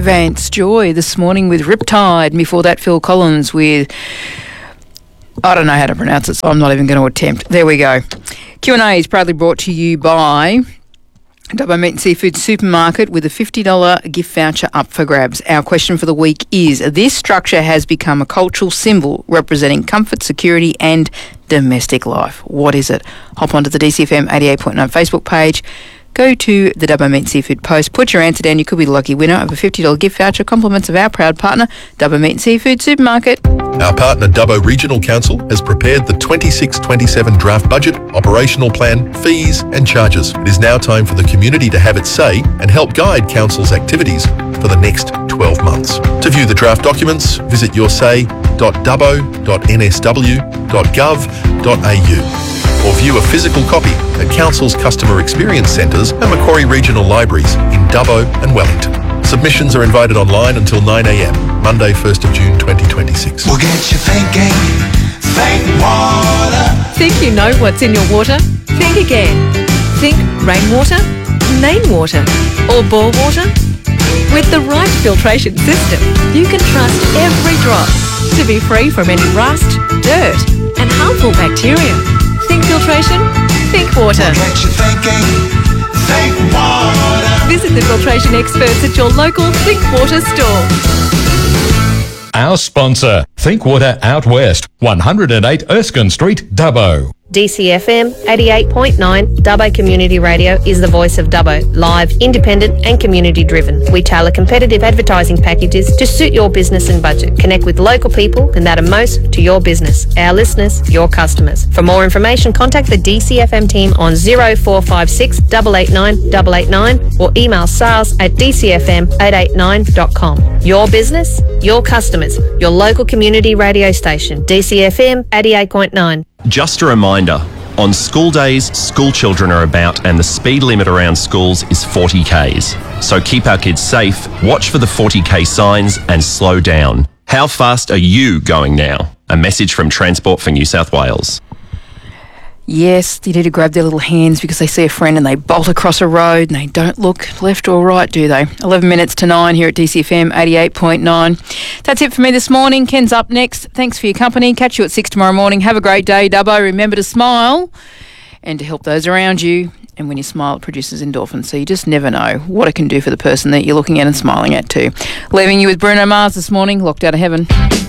Vance Joy this morning with Riptide, and before that Phil Collins with, I don't know how to pronounce it, so I'm not even going to attempt. There we go. Q&A is proudly brought to you by Dubbo Meat and Seafood Supermarket with a $50 gift voucher up for grabs. Our question for the week is, this structure has become a cultural symbol representing comfort, security and domestic life. What is it? Hop onto the DCFM 88.9 Facebook page. Go to the Dubbo Meat and Seafood post, put your answer down. You could be the lucky winner of a $50 gift voucher, compliments of our proud partner, Dubbo Meat and Seafood Supermarket. Our partner Dubbo Regional Council has prepared the 26-27 draft budget, operational plan, fees and charges. It is now time for the community to have its say and help guide Council's activities for the next 12 months. To view the draft documents, visit yoursay.dubbo.nsw.gov.au. or view a physical copy at Council's Customer Experience Centres and Macquarie Regional Libraries in Dubbo and Wellington. Submissions are invited online until 9 a.m, Monday 1st of June 2026. We'll get you thinking, think water. Think you know what's in your water? Think again. Think rainwater, main water, or bore water? With the right filtration system, you can trust every drop to be free from any rust, dirt, and harmful bacteria. Think filtration, think water. We'll get you thinking, think water. Visit the filtration experts at your local Think Water store. Our sponsor, Think Water Out West, 108 Erskine Street, Dubbo. DCFM 88.9 Dubbo Community Radio is the voice of Dubbo, live, independent and community driven. We tailor competitive advertising packages to suit your business and budget. Connect with local people and that are most to your business. Our listeners, your customers. For more information, contact the DCFM team on 0456 889 889 or email sales@dcfm889.com. Your business, your customers, your local community radio station, DCFM 88.9. Just a reminder, on school days, school children are about and the speed limit around schools is 40 Ks. So keep our kids safe, watch for the 40 K signs and slow down. How fast are you going now? A message from Transport for New South Wales. Yes, you need to grab their little hands because they see a friend and they bolt across a road and they don't look left or right, do they? 11 minutes to 9 here at DCFM 88.9. That's it for me this morning. Ken's up next. Thanks for your company. Catch you at 6 tomorrow morning. Have a great day, Dubbo. Remember to smile and to help those around you. And when you smile, it produces endorphins. So you just never know what it can do for the person that you're looking at and smiling at too. Leaving you with Bruno Mars this morning, Locked Out of Heaven.